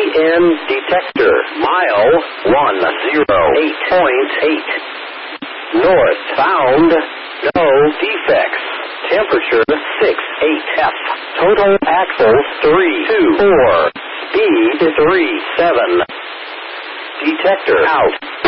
EN detector. Mile 108.8. North bound. No defects. Temperature 68F. Total axles 324. Speed 37. Detector out.